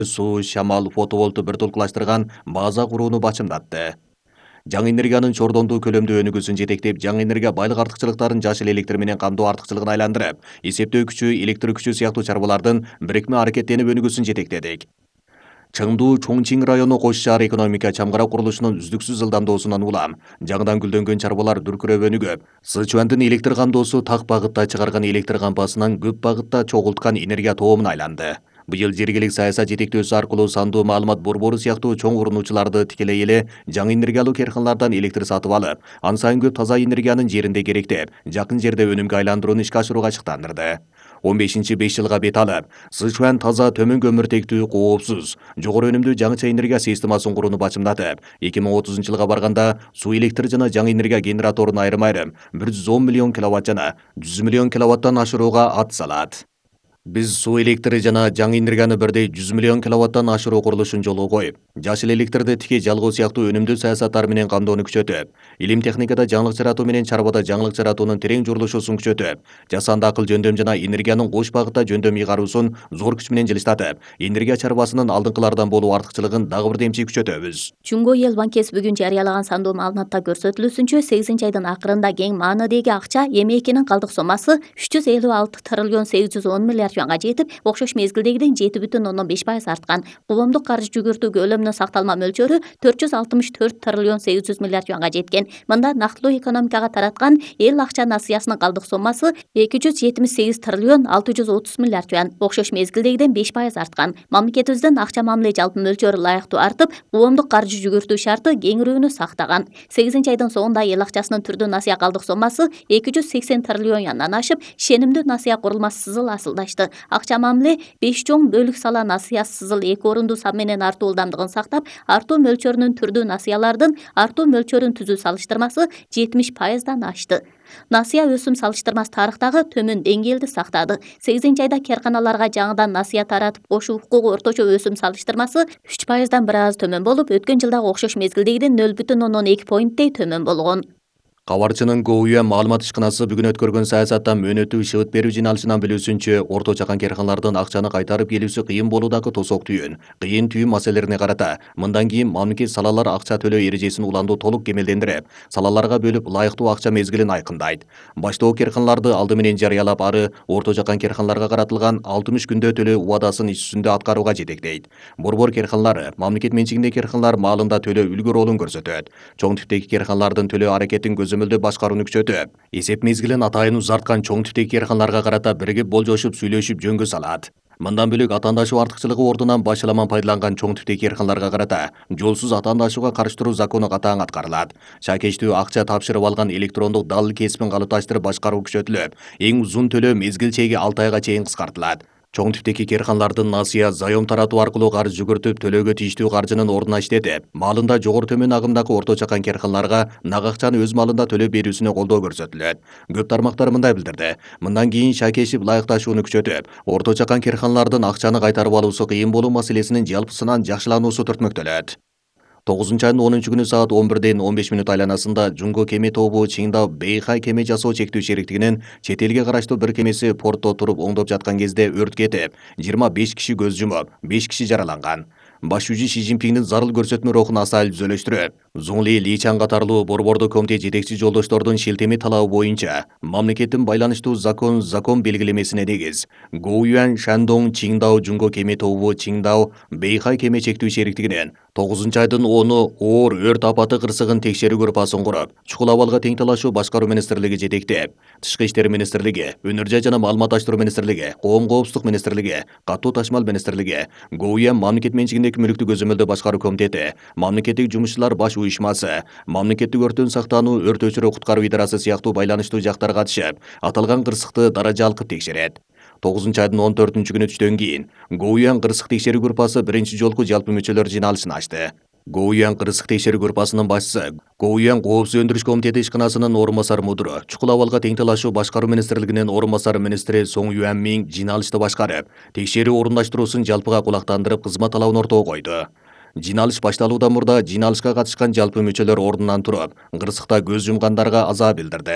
суу, шамал, фотоволтту бир толкулаштырган база курууну бачымдатты. Жаңы энергиянын чордондуу көлөмдүү өнүгүүсүн жетектеп, жаңы энергия байлык артыкчылыктарын жашыл электр менен камтоо артыкчылыгына айландырып, эсептөө күчү, электр күчү сыяктуу чарбалардын бирикме аракеттенип өнүгүүсүн жетектедик. Чыңдуу Чоңчиң району кош шаар экономика чамгара курулушунун үздүксүз ылдамдоосунан улам жаңыдан гүлдөнгөн чарбалар дүркүрөп өнүгүп, Сычуандын электр камдоосу так багытта чыгарган электр кампасынан көп багытта чогулткан энергия тоомуна айланды. Быйыл жергиликтүү саясат жетектөөсү аркылуу сандуу маалымат борбору сыяктуу чоң урунуучуларды тикелей эле жаңы энергиялуу керканалардан электр сатып алып, ан сайын көп таза энергиянын жеринде керектеп, жакын жерде өнүмгө айландырууну ишке ашырууга чыктандырды. 15-5 жылга бет алып, Сычуан таза төмөн көмүртектүү, коопсуз, жогору өнүмдүү жаңыча энергия системасын курууну бачымдатып, 2030-жылга барганда суу электр жана жаңы энергия генераторун айрым-айрым 110 миллион киловатт жана 100 миллион киловаттан ашырууга ат салат. Биз суу электри жана жаңы энергияны бирдей 100 миллион киловаттан ашыруу курулушун жолго коюп, жашыл электрди тике жалгоо сыяктуу өнүмдүү саясаттар менен камдоону күчөтүп, илим техникада жаңылык жаратуу менен чарбада жаңылык жаратуунун терең журулушусун күчөтүп, жасанды акыл жөндөм жана энергиянын кош багытта жөндөм ыйгаруусун зор күч менен жылыштатып, энергия чарбасынын алдыңкылардан болуу артыкчылыгын дагы бир демчи күчөтөбүз. Чүнгө эл банкеси бүгүн жарыялаган сандуу маалыматта көрсөтүлүүсүнчө 8-айдын акырында кең маанидеги акча эми-экинин калдык сомасы 356 триллион 810 миллиард юанга жетип, окшош мезгилдегиден 7,5% арткан. Коомдук каржы жүгүртүү көлөмүнүн сакталма мөлчөрү 464 триллион 800 миллиард юанга жеткен. Мында нактылуу экономикага тараткан эл акча насыясынын калдык сомасы 278 триллион 630 миллиард юан, окшош мезгилдегиден 5% арткан. Мамлекетибиздин акча мамиле жалпы мөлчөрү ылайыктуу артып, коомдук каржы жүгүртүү шарты кеңирүүнү сактаган. 8-айдын соңунда эл акчасынын түрдүү насыя калдык сомасы 280 триллион юандан ашып, шенимдүү насыя курулмасы сызыл асылдашты. Акча мамиле 5 чоң бөлүк сала насыясы сызыл 2 орунду сан менен артуу ылдамдыгын сактап, артуу мөлчөрүнүн түрдүү насыялардын артуу мөлчөрүн түзүү салыштырмасы 70%дан ашты. Насыя өсүм салыштырмасы тарыхтагы төмөн деңгээлди сактады. 8-айда керканаларга жаңыдан насыя таратып кошуу укугу орточо өсүм салыштырмасы 3%дан бир аз төмөн болуп, өткөн жылдагы окшош мезгилдегиден 0,2 поинттей төмөн болгон. Кабарчынын Гоуюан маалымат ишканасы бүгүн өткөргөн саясаттан мөөнөтүү шыбыт берүү жиналышынан билүүсүнчө, орто чакан керканалардын акчаны кайтарып келүүсү кыйын болуудагы тосок түйүн, маселелерине карата мындан кийин мамлекет салалар акча төлөө эрежесин уланду толук кемелдендирип, салаларга бөлүп ылайыктуу акча мезгилин айкындайт. Баштоо керканаларды алды менен жарыялап, ары орто чакан керканаларга каратылган 60 күндө төлөө убадасын иш жүзүндө аткарууга жетектейт. Борбор керканалары, мамлекет менчигиндеги керканалар маалында төлөө үлгү ролун көрсөтөт. Чоң типтеги керканалардын төлөө аракетин көзөмөлдөө башкарууну күчөтүп, эсеп мезгилин атайын узарткан чоң типтеги керканаларга карата биригип болжошуп сүйлөшүп жөнгө салат. Мындан бөлөк атаандашуу артыкчылыгы ордунан башаламан пайдаланган чоң типтеги керканаларга карата жолсуз атаандашууга карштыруу закону катаң аткарылат. Шакечтүү акча тапшырып алган электрондук далыл кесипин калыпташтырып башкаруу күчөтүлүп, эң узун төлөө мезгил чеги 6 айга чейин кыскартылат. Чоң типтеги керканалардын насыя заем таратуу аркылуу каржы жүгүртүп, төлөөгө тийиштүү каржынын ордуна иштетип, маалында жогору төмөн агымдагы орто чакан керканаларга нак акчаны өз маалында төлөп берүүсүнө колдоо көрсөтүлөт. Көп тармактар мындай билдирди. Мындан кийин шакешип ылайыкташууну күчөтүп, орто чакан керканалардын акчаны кайтарып алуусу кыйын болуу маселесинин жалпысынан жакшылануусу түртмөктөлөт. 9-айдын 10-күнү саат 11:15 айланасында Жунго кеме тобу Чиңдау Бэйхай кеме жасоо чектүү шериктигинин чет элге караштуу бир кемеси портто туруп оңдоп жаткан кезде өрт кетип, 25 киши көз жумуп, 5 киши жараланган. Баш жүзү Ши Цзиньпиндин зарыл көрсөтмө рухун асайл түзөлөштүрүп, Зуңли Личан катарлуу борбордук комитет жетекчи жолдоштордун шилтеме талабы боюнча мамлекеттин байланыштуу закон белгилемесине негиз Гоуюан Шандong Чиңдау Жунго кеме тобу Чиңдау Бэйхай кеме чектүү шериктигинин 9-айдын 10-у оор өрт апаты кырсыгын текшерүү группасын куруп, чукул абалга тең талашуу башкаруу министрлиги жетектеп, Тышкы иштер министрлиги, Өнөр жай жана маалыматташтыруу министрлиги, Коом коопсуздук министрлиги, Катуу ташмал министрлиги, Гоуюан мамлекет менчигиндеги мүлүктү көзөмөлдөө башкаруу комитети, мамлекеттик жумушчулар баш уюшмасы, мамлекеттик өрттөн сактануу, өрт өчүрүү куткаруу идарасы сыяктуу байланыштуу жактар катышып, аталган кырсыкты даража алкып текшерет. 9-айдын 14-күнү түштөн кийин Гоуюан кырсык текшерүү группасы биринчи жолку жалпы мүчөлөр жиналышын ачты. Гоуюан кырсык текшерүү группасынын башчысы, Гоуюан коопсуз өндүрүш комитети ишканасынын орун басары мудуру, чукул абалга тең талашуу башкаруу министрлигинин орун басары министри Соң Юанмин жиналышты башкарып, текшерүү орундаштыруусун жалпыга кулактандырып кызмат талабын ортого койду. Жиналыш башталуудан мурда жиналышка катышкан жалпы мүчөлөр ордунан туруп, кырсыкта көз жумгандарга аза билдирди.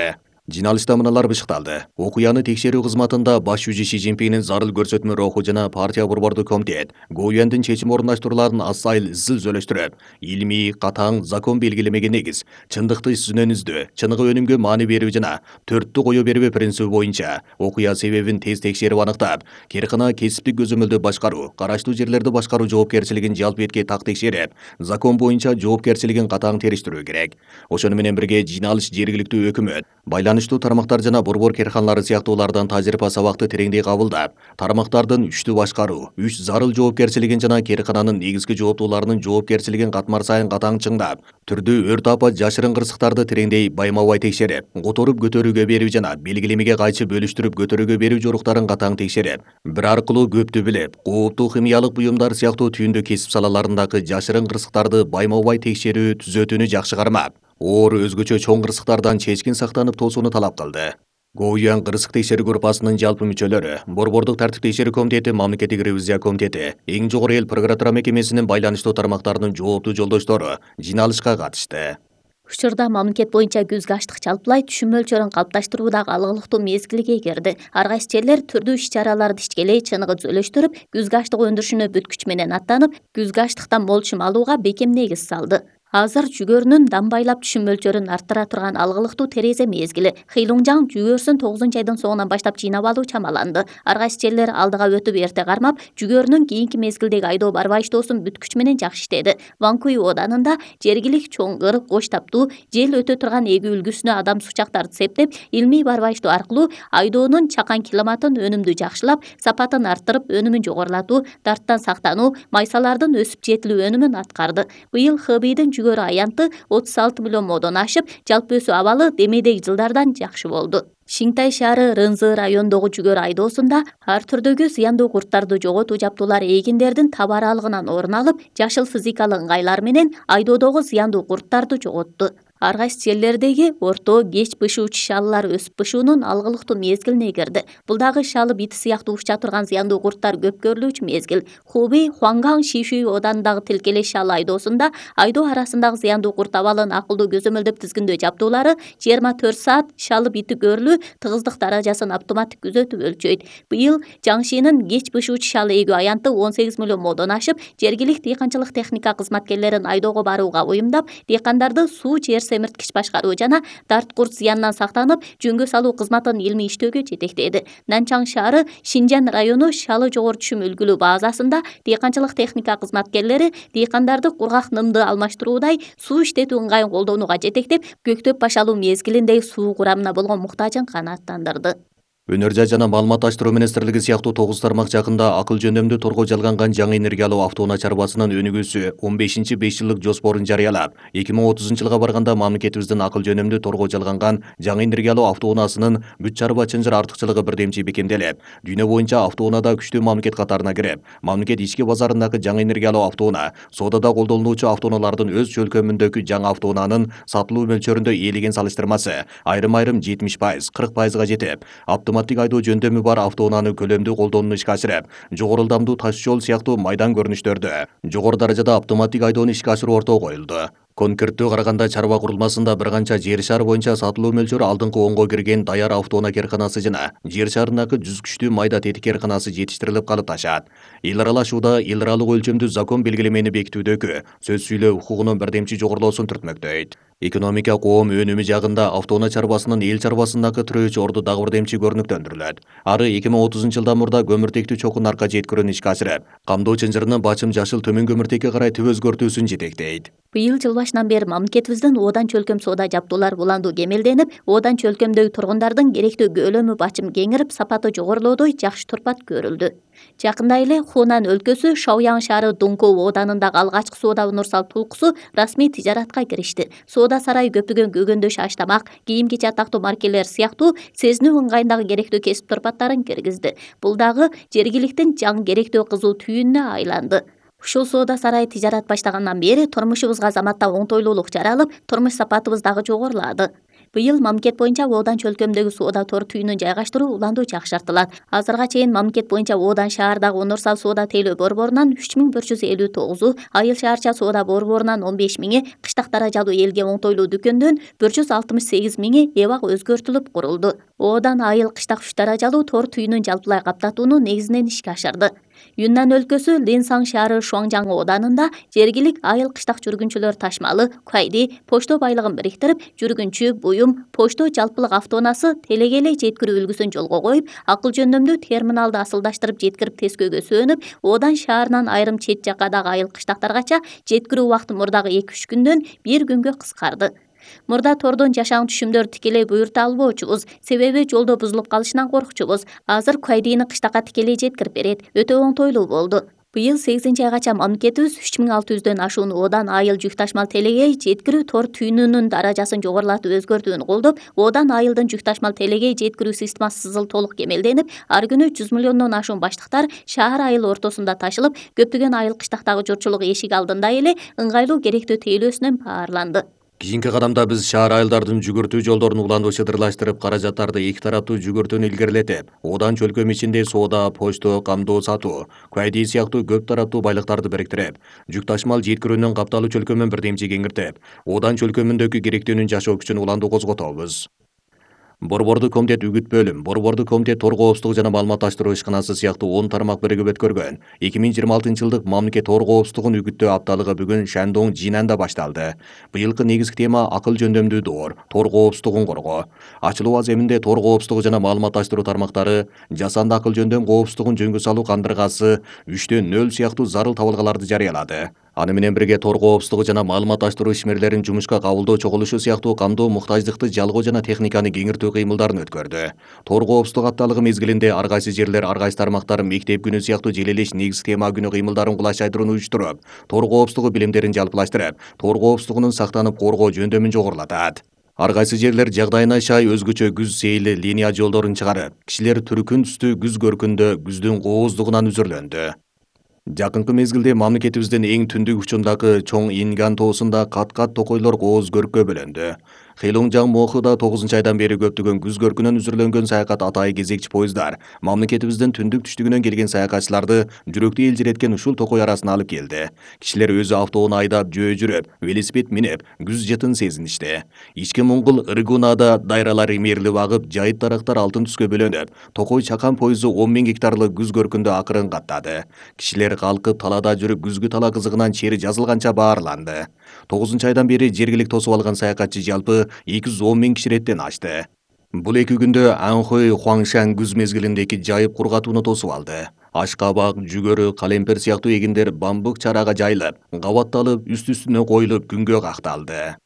Жиналышта мыналар бышыкталды. Окуяны текшерүү кызматында баш жүзү Ши Цзиньпиндин зарыл көрсөтмө руху жана партия борбордук комитет ГОЮндун чечим орундаштырууларын асайыл изил зөлөштүрүп, илмий, катаң, закон белгилемеге негиз, чындыкты сүнөн издөө, чыныгы өнүмгө маани берүү жана төрттү кое бербөө принциби боюнча окуя себебин тез текшерип аныктап, керкана кесиптик көзөмөлдө башкаруу, караштуу жерлерди башкаруу жоопкерчилигин жалпы этке так текшерип, закон боюнча жоопкерчилигин катаң териштирүү керек. Ошону менен бирге жиналыш жергиликтүү өкмөт, байланыштуу тармактар жана борбор керканалары сыяктуулардан тажрыйба сабакты тереңдей кабылдап, тармактардын үчтү башкаруу, үч зарыл жоопкерчилигин жана керкананын негизги жооптууларынын жоопкерчилигин катмар сайын катаң чыңдап, түрдүү өрт апат жашырын кырсыктарды тереңдей байма-бай текшерип, которуп көтөрүүгө берүү жана белгилемеге кайчы бөлүштүрүп көтөрүүгө берүү жоруктарын катаң текшерип, бир аркылуу көптү билип, кооптуу химиялык буюмдар сыяктуу түйүндү кесип салаларындагы жашырын кырсыктарды байма-бай текшерүү түзөтүүнү жакшы кармап, оор өзгөчө чоң кырсыктардан чечкин сактанып тосууну талап кылды. ГОЮн кырсык текшерүү группасынын жалпы мүчөлөрү, борбордук тартип текшерүү комитети, мамлекеттик ревизия комитети, эң жогору эл прокуратура мекемесинин байланыштуу тармактарынын жооптуу жолдоштору жиналышка катышты. Учурда мамлекет боюнча күзгү аштык жалпылай түшүм мөлчөрүн калыпташтыруудагы алгылыктуу мезгилге кирди. Ар кайсы жерлер түрдүү иш-чараларды ишкелей чыныгы зөлөштүрүп, күзгү аштык өндүрүшүнө бүткүч менен аттанып, күзгү аштыктан мол чым алууга бекем негиз салды. Азыр жүгөрүнүн дамбайлап түшүм мөлчөрүн арттыра турган алгылыктуу терезе мезгили. Хыйлуңжаң жүгөрүсүн 9-айдын соңунан баштап жыйнап алуу чамаланды. Ар кайсы жерлер алдыга өтүп эрте кармап, жүгөрүнүн кийинки мезгилдеги айдоо барбай иштоосун бүткүч менен жакшы иштеди. Ванкуй оданында жергилик чоңгыр, кош таптуу, жел өтө турган эгүү үлгүсүнө адам сучактарды септеп, илмий барбай иштөө аркылуу айдоонун чакан климатын өнүмдү жакшылап, сапатын арттырып, өнүмүн жогорулатуу, дарттан сактануу, майсалардын өсүп жетилүү өнүмүн аткарды. Быйыл ХБИдин жүгөрү аянты 36 миллион модон ашып, жалпы өсүү абалы демейдеги жылдардан жакшы болду. Шинтай шаары Рынзы райондогу жүгөр айдоосунда ар түрдөгү зыяндуу курттарды жоготуу жабдуулары эгиндердин таба аралыгынан орун алып, жашыл физикалык ыңгайлар менен айдоодогу зыяндуу курттарды жоготту. Ар кайсы жерлердеги орто, кеч бышуучу шалылар өсүп бышуунун алгылыктуу мезгилине кирди. Бул дагы шалы бит сыяктуу уча турган зыяндуу курттар көп көрүлүүчү мезгил. Хубей, Хуанган, Шишүй оданындагы тилкелеш шалы айдоосунда айдоо арасындагы зыяндуу курт абалын акылдуу көзөмөлдөп тизгиндөө жабдуулары 24 саат шалы бити көрүлүү тыгыздык даражасын автоматтык күзөтүп өлчөйт. Быйыл Жаңшинин кеч бышуучу шалы эгүү аянты 18 миллион модон ашып, жергилик дыйканчылык техника кызматкерлерин айдоого барууга уюмдап, дыйкандарды суу жер семирткич башкаруу жана дарт курт зыянынан сактанып, жөнгө салуу кызматын илмий иштөөгө жетектеди. Нанчаң шаары Шинжан району шалы жогору түшүм үлгүлүү базасында дыйканчылык техника кызматкерлери дыйкандарды кургак нымды алмаштыруудай суу иштетүү ыңгайын колдонууга жетектеп, көктөп башалуу мезгилинде суу курамына болгон муктажын канааттандырды. Өнөр жана маалыматташтыруу министрлиги сыяктуу 9 тармак жакында акыл жөндөмдү торгоо жалганган жаңы энергиялуу автоунаа чарбасынын өнүгүүсү 15-5 жылдык жоспорун жарыялап, 2030-жылга барганда мамлекетибиздин акыл жөнөмдү торгоо жалганган жаңы энергиялуу автоунаасынын бүт чарба чынжыр артыкчылыгы бирдемчи бекемделип, дүйнө боюнча автоунаада күчтүү мамлекет катарына кирип, мамлекет ички базарындагы жаңы энергиялуу автоунаа, соодада колдонулуучу автоунаалардын өз чөлкөмүндөгү жаңы автоунаанын сатылуу мөлчөрүндө ээлеген салыштырмасы айрым-айрым 70%, 40%га жетип, автоматтик айдоо жөндөмү бар автоунааны көлөмдүү колдонууну ишке ашырып, жогору ылдамдуу таш жол сыяктуу майдан көрүнүштөрдө жогору даражада автоматтик айдоону ишке ашыруу ортого коюлду. Конкреттүү караганда чарба курулмасында бир канча жер шаар боюнча сатылуу мөлчөрү алдыңкы 10го кирген даяр автоунаа керканасы жана жер шаарындагы 100 күчтүү майда тетик керканасы жетиштирилип калыпташат. Эл аралашууда эл аралык өлчөмдүү закон белгилемени бекитүүдөгү сөз сүйлөө укугунун бирдемчи жогорулоосун түртмөктөйт. Экономика коом өнүмү жагында автоунаа чарбасынын эл чарбасындагы тирөөчү орду дагы бирдемчи көрүнүктөндүрүлөт. Ары 2030-жылдан мурда көмүртектүү чокун арка жеткирүүнү ишке ашырып, камдоо чынжырынын бачым жашыл төмөн көмүртекке карай түп өзгөртүүсүн жетектейт. Быйыл жыл башынан бери мамлекетибиздин оодан чөлкөм соода жабдуулар уландуу кемелденип, оодан чөлкөмдөгү тургундардын керектүү көлөмү бачым кеңирип, сапаты жогорулоодой жакшы турпат көрүлдү. Жакында эле Хунан өлкөсү Шаоян шаары Дункоу ооданындагы алгачкы соода универсал тулкусу расмий тижаратка киришти. Соода сарайы көптөгөн көгөндөш аштамак, кийим-кечи атактуу маркелер сыяктуу сезинүү ыңгайындагы керектүү кесип турпаттарын киргизди. Бул дагы жергиликтин жаңы керектүү кызуу түйүнүнө айланды. Ушул соода сарайы тижарат баштагандан бери турмушубузга заматта оңтойлуулук жаралып, турмуш сапатыбыз дагы жогорулады. Быйыл мамлекет боюнча Одан чөлкөмдөгү соода тор түйүнүн жайгаштыруу уланду жакшыртылат. Азырга чейин мамлекет боюнча Одан шаардагы универсал соода тейлөө борборунан 3159-у, Айыл шаарча соода борборунан 15.000-и, кыштак даражалуу элге оңтойлуу дүкөндөн 168.000-и эбак өзгөртүлүп курулду. Одан айыл кыштак 3 даражалуу тор түйүнүн жалпылай каптатууну негизинен ишке ашырды. Юннан өлкөсү Ленсан шаары Шуаңжаң Оданында жергилик айыл кыштак жүргүнчүлөр ташмалы, кайди, почто байлыгын бириктирип, жүргүнчү, буюм, почто жалпылык автоунаасы телегеле жеткирүү үлгүсүн жолго коюп, акыл жөндөмдүү терминалды асылдаштырып жеткирип тескөөгө сөөнүп, Одан шаарынан айрым чет жакадагы айыл кыштактаргача жеткирүү убакыты мурдагы 2-3 күндөн 1 күнгө кыскарды. Мурда тордон жашаан түшүмдөр тикелей буйрута албоочубуз, себеби жолдо бузулуп калышынан коркчубуз. Азыр кайдыны кыштакка тикелей жеткирип берет. Өтө оңтойлуу болду. Быйыл 8-айгача мамлекетибиз 3600дөн ашуун Одан айыл жүк ташмал телегей жеткирүү тор түйүнүнүн даражасын жогорулатып өзгөртүүнү колдоп, Одан айылдын жүк ташмал телегей жеткирүү системасы сызыл толук кемелденип, ар күнү 100 миллиондон ашуун баштыктар шаар айыл ортосунда ташылып, көптөгөн айыл кыштактагы журтчулук эшик алдында эле ыңгайлуу керектүү тейлөөсүнөн баарланды. Кийинки кадамда биз шаар айылдардын жүгүртүү жолдорун уланду шыдырлаштырып, каражаттарды эки тараптуу жүгүртүүнү илгерилетип, Одан чөлкөм ичинде соода, почто, камдоо сатуу, кайди сыяктуу көп тараптуу байлыктарды бириктирип, жүк ташмал жеткирүүнүн капталуу чөлкөмүн бирдемчи кеңиртип, Одан чөлкөмүндөгү керектүүнүн жашоо күчүн уланду козготобуз. Борбордук комитет үгүт бөлүм, Борбордук комитет тор коопсуздугу жана маалыматташтыруу ишканасы сыяктуу 10 тармак биригип өткөргөн 2026-жылдык мамлекет тор коопсуздугун үгүттөө апталыгы бүгүн Шандоң Жинанда башталды. Быйылкы негизги тема акыл жөндөмдүү доор, тор коопсуздугун коргоо. Ачылуу аземинде тор коопсуздугу жана маалыматташтыруу тармактары жасанды акыл жөндөм коопсуздугун жөнгө салуу кандыргасы 3/0 сыяктуу зарыл табылгаларды жарыялады. Аны менен бирге тор коопсуздугу жана маалыматташтыруу ишмерлерин жумушка кабылдоо чогулушу сыяктуу камдоо муктаждыкты жалгоо жана техниканы кеңиртүү кыймылдарын өткөрдү. Тор коопсуздук апталыгы мезгилинде ар кайсы жерлер, ар кайсы тармактар мектеп күнү сыяктуу желелеш негизги тема күнү кыймылдарын кулаш жайдырууну уюштуруп, тор коопсуздугу билимдерин жалпылаштырып, тор коопсуздугунун сактанып коргоо жөндөмүн жогорулатат. Ар кайсы жерлер жагдайына шай өзгөчө күз сейли линия жолдорун чыгарып, кишилер түркүн түстүү күз көркүндө күздүн кооздугунан үзүрлөндү. Жакынкы мезгилде мамлекетибиздин эң түндүк учундагы Чоң Инган тоосунда кат-кат токойлор кооз көрккө бөлөндү. Хейлоңжаң Мохуда 9-айдан бери көптөгөн күз көркүнөн үзүрлөнгөн саякат атайы кезекчи поезддар мамлекетибиздин түндүк түштүгүнөн келген саякатчыларды жүрөктү элжиреткен ушул токой арасына алып келди. Кишилер өзү автоону айдап, жөө жүрүп, велосипед минип, күз жытын сезиништи. Ички Моңгол Ыргунада дайралар имерли багып, жайыт дарактар алтын түскө бөлөнүп, токой чакан поезу 10.000 гектарлык күз көркүндө акырын каттады. Кишилер калкып талада жүрүп, күзгү тала кызыгынан чери жазылганча баарланды. 9-айдан бери жергилик тосуп алган саякатчы жалпы 210.000 киши реттен ашты. Бул 2 күндө Анхой Хуаңшан күз мезгилиндеги жайып кургатууну тосуп алды. Ашкабак, жүгөрү, калемпер сыяктуу эгиндер бамбук чарага жайылып, кабатталып, үстүнө коюлуп күнгө какталды.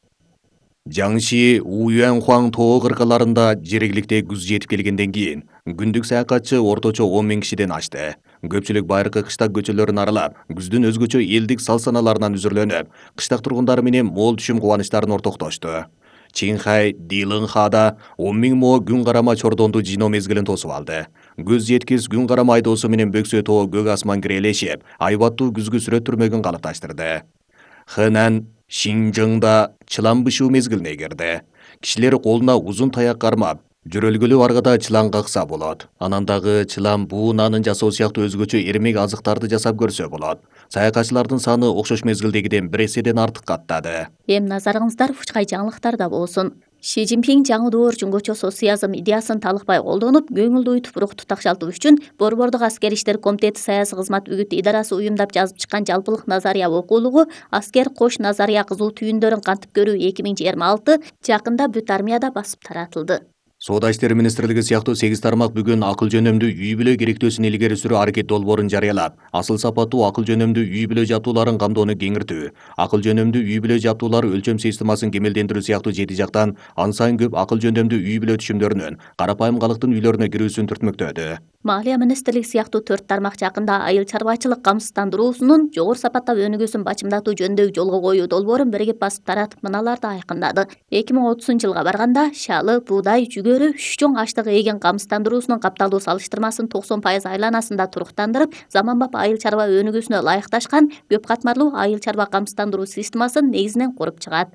Жаңши Уюанхуаң тоо кыркаларында жергиликте күз жетип келгенден кийин күндүк саякатчы орточо 10.000 кишиден ашты. Көпчүлүк байыркы кыштак көчөлөрүн аралап, күздүн өзгөчө элдик сал-саналарынан үзүрлөнүп, кыштак тургундары менен мол түшүм кубанычтарын ортоктошту. Чинхай, Дилынхада 10.000 мо күн карама чордонду жиноо мезгилин тосуп алды. Көз жеткис күн карама айдоосу менен Бөксө тоо көк асман кирелешип, айбаттуу күзгү сүрөт түрмөгүн калыпташтырды. Хэнан Шинжыңда чылан бышуу мезгилине кирди. Кишилер колуна узун таяк кармап, жүрөлгөлүү аргада чылан какса болот. Анан дагы чылан буунанын жасоо сыяктуу өзгөчө эрмек азыктарды жасап көрсө болот. Саякатчылардын саны окшош мезгилдегиден 1 эседен артык каттады. Эми назарыңыздар Фучкай жаңылыктарда болсун. Ши Цзиньпин жаңы доор жөнгөчө социализм идеясын талыкпай колдонуп, көңүлдү уйтуп рухту такшалтуу үчүн Борбордук аскер иштер комитети саясий кызмат үгүт идарасы уюмдап жазып чыккан жалпылык назария окуулугу «Аскер кош назария кызыл түйүндөрүн кантип көрүү 2026» жакында бүт армияда басып таратылды. Соода иштери министрлиги сыяктуу 8 тармак бүгүн акыл жөнөмдүү үй бүлө керектөөсүн илгери сүрүү аракет долбоорун жарыялап, асыл сапаттуу акыл жөнөмдүү үй бүлө жабдууларын камдоону кеңиртүү, акыл жөнөмдүү үй бүлө жабдуулар өлчөм системасын кемелдендирүү сыяктуу 7 жактан ан сайын көп акыл жөнөмдүү үй бүлө түшүмдөрүнүн карапайым калктын үйлөрүнө кирүүсүн түртмөктөдү. Малия министрлиги сыяктуу 4 тармак жакында айыл чарбачылык камсыздандыруусунун жогору сапаттап өнүгүүсүн бачымдатуу жөнүндөгү жолго коюу долбоорун биригип басып таратып мыналарды айкындады. 2030-жылга барганда шалы, буудай, жүгөрү, 3 чоң аштык эген камсыздандыруусунун капталуу салыштырмасын 90% айланасында туруктандырып, заманбап айыл чарба өнүгүүсүнө ылайыкташкан көп катмарлуу айыл чарба камсыздандыруу системасын негизинен куруп чыгат.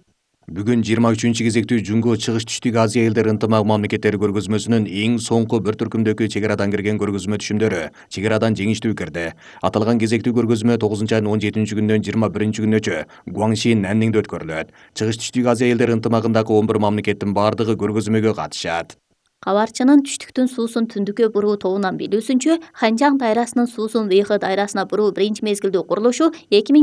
Бүгүн 23 кезектүү Жунго Чыгыш Түштүк Азия элдер ынтымак мамлекеттери көргөзмөсүнүн эң соңку бір түркүмдөгү чек арадан кирген көргөзмө түшүмдөрү чек арадан жеңиштүү кирди. Аталган кезектүү көргөзмө 9 айдын 17-күнүнөн 21-күнүнчө Гуаңши Нанниңде өткөрүлөт. Чыгыш Түштүк Азия элдер ынтымагындагы 11 мамлекеттин бардыгы көргөзмөгө катышат. Кабарчынын түштүктүн суусун түндүккө буруу тобунан билүүсүнчө, Ханжаң дайрасынын суусун Вэйхэ дайрасына буруу биринчи мезгилде курулушу